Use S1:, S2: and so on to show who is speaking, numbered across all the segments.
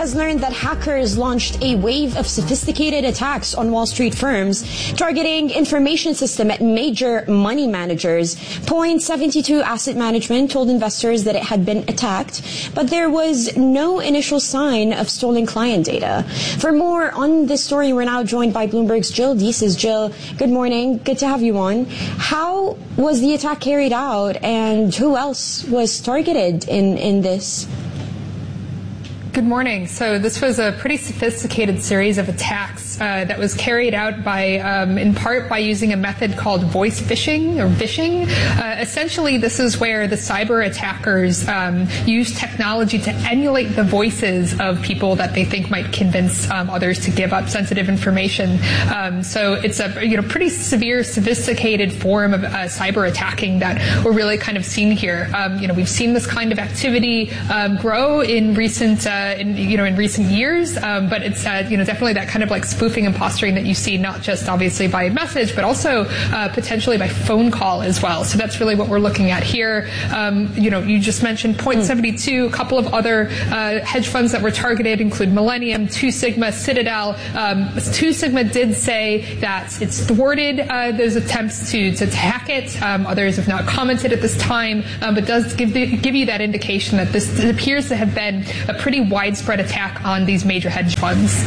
S1: has learned that hackers launched a wave of sophisticated attacks on Wall Street firms, targeting information system at major money managers. Point72 Asset Management told investors that it had been attacked, but there was no initial sign of stolen client data. For more on this story, we're now joined by Bloomberg's Jill Deeses. Jill, good morning. Good to have you on. How was the attack carried out, and who else was targeted in this?
S2: Good morning. So this was a pretty sophisticated series of attacks that was carried out by, in part, by using a method called voice phishing or vishing. Essentially, this is where the cyber attackers use technology to emulate the voices of people that they think might convince others to give up sensitive information. So it's a pretty severe, sophisticated form of cyber attacking that we're really kind of seeing here. We've seen this kind of activity grow in recent in recent years, but it's definitely that kind of like spoofing and posturing that you see not just obviously by message, but also potentially by phone call as well. So that's really what we're looking at here. You just mentioned Point72. A couple of other hedge funds that were targeted include Millennium, Two Sigma, Citadel. Two Sigma did say that it's thwarted those attempts to hack it. Others have not commented at this time, but does give you that indication that this appears to have been a pretty widespread attack on these major hedge funds.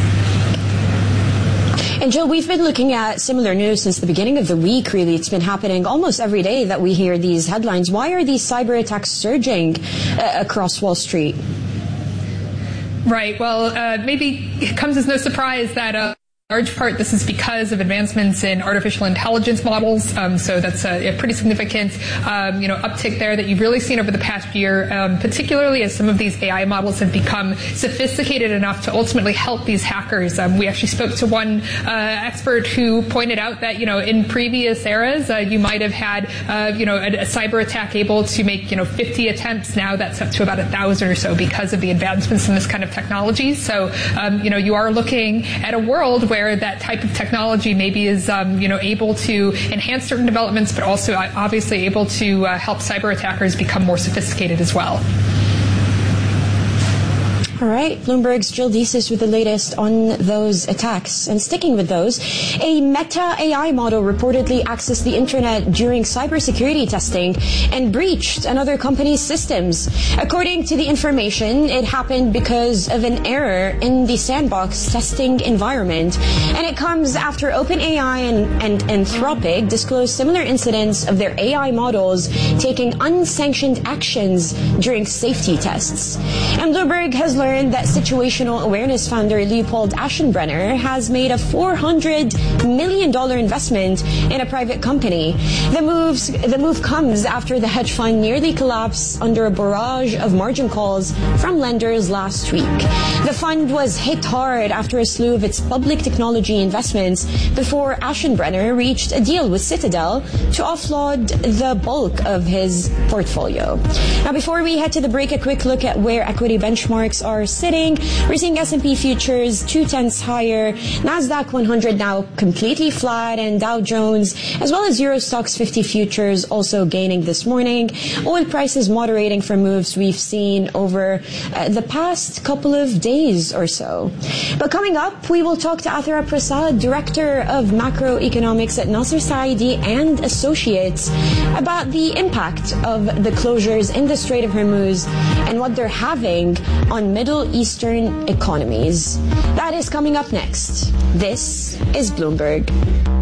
S1: And Jill, we've been looking at similar news since the beginning of the week, really. It's been happening almost every day that we hear these headlines. Why are these cyber attacks surging across Wall Street?
S2: Right. Well, maybe it comes as no surprise that large part, this is because of advancements in artificial intelligence models. So that's a pretty significant, uptick there that you've really seen over the past year, particularly as some of these AI models have become sophisticated enough to ultimately help these hackers. We actually spoke to one expert who pointed out that, in previous eras, you might have had, a cyber attack able to make, 50 attempts. Now that's up to about 1,000 or so because of the advancements in this kind of technology. So, you are looking at a world where that type of technology maybe is, able to enhance certain developments, but also obviously able to help cyber attackers become more sophisticated as well.
S1: All right, Bloomberg's Jill Deeses with the latest on those attacks. And sticking with those, a Meta AI model reportedly accessed the internet during cybersecurity testing and breached another company's systems. According to the information, it happened because of an error in the sandbox testing environment. And it comes after OpenAI and Anthropic disclosed similar incidents of their AI models taking unsanctioned actions during safety tests. And Bloomberg has learned that situational awareness founder Leopold Aschenbrenner has made a $400 million investment in a private company. The move comes after the hedge fund nearly collapsed under a barrage of margin calls from lenders last week. The fund was hit hard after a slew of its public technology investments before Aschenbrenner reached a deal with Citadel to offload the bulk of his portfolio. Now, before we head to the break, a quick look at where equity benchmarks are sitting. We're seeing S&P futures 0.2 higher, Nasdaq 100 now completely flat, and Dow Jones as well as Euro Stoxx 50 futures also gaining this morning. Oil prices moderating from moves we've seen over the past couple of days or so. But coming up, we will talk to Athara Prasad, Director of Macroeconomics at Nasser Saidi and Associates, about the impact of the closures in the Strait of Hormuz and what they're having on Middle Eastern economies. That is coming up next. This is Bloomberg.